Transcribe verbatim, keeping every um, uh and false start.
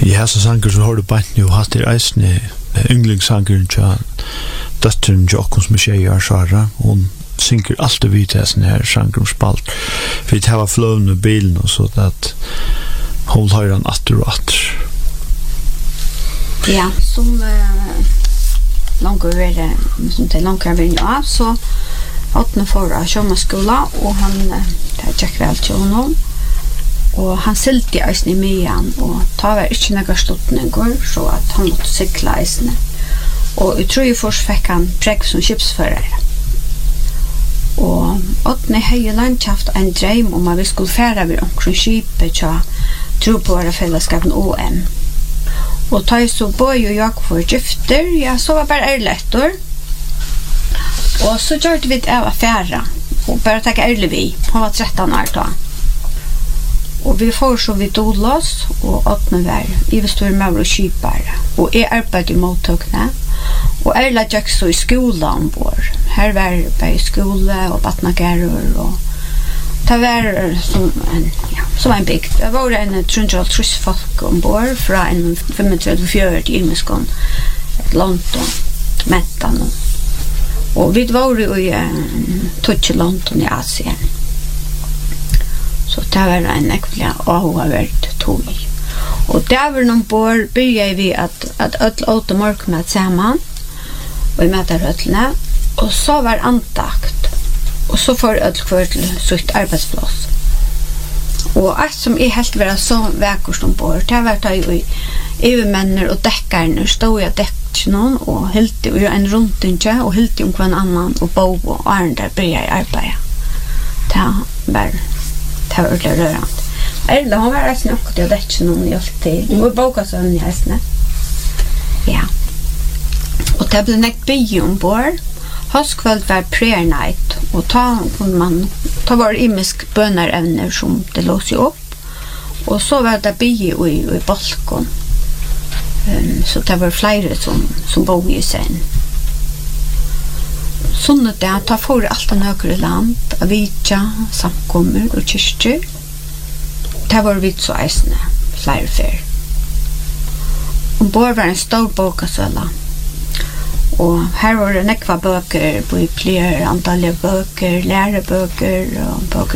Ja, så sanger som har du bant nu, hatt er eisne yndlingssangeren til døtteren Jokkons Michelle Sara. Hun synger alltid vidt til sånne her sanger om spalt. Vi tar fløvende bilen og så at hun har den atter og atter. Ja, som uh, langt over, som til langt over nå av, så åttende for av Sjømaskola, og han, det er Jack vel til honom, og han silte i eisen i myan, og ta var ikke noen stortninger, så at han måtte sykle eisene. Og jeg tror jeg først fikk han preg som skipsfører. Og åttende høye landkjaft en dreim om at vi skulle fære ved omkring skipet til tro på våre fellesskapen O M. Og ta så Boy og Jakob for gifter, ja, så var bare ærlettor. Og så gjorde vi det av affæra, og bare takk ærlig vi, han var tretton år da. Og vi får så vidt odlås, og åttende vær, vi vil stå med og kjipere. Og jeg arbeidde i mottøkene, og Erla gikk så i skolen ombord. Her var det bare skole og badnagerer, og det var som en, ja, som en bygd. Det var en trehundraåttio folk ombord, fra en trettiofem til fjorton i Ilmeskån, London, Mettan. Og vi var jo i tolv London i Asien. Så det var en ekvelig avhåverdt tog. Og der var noen bor, begynte vi at, at ødel åtte morgenmat sammen, og i meterødlene, og så var antakt, og så får ødel hver til sitt arbeidsplass. Og alt som jeg helt var så vekkert som bor, det var det jo i evermenner og dekkerne, stod jeg dekket noen, og helt jo en rundt ikke, og helt om hver annan, og bo og æren der begynte jeg arbeid. Det var det var ordentlig rørende. Erla, hun var reisende akkurat, jeg hadde ikke noen hjelp til. Hun var boka sånn i reisende. Ja. Og det ble nekt bygge ombord. Høstkveld var prayer night, og ta kunne man, ta var imisk bønnerevner som det lås jo opp. Og så var det bygge i, i balkon. Um, så det var flere som, som bor i sen. Sånn at jeg tar for alt av nøkere land, av vitja, samkommer og kyrkjer. Det var vidt så eisende, flere fer. Ombord var en stor bokasøla. Og her var det nekva bøker, bøker, antall bøker, lærebøker og bøker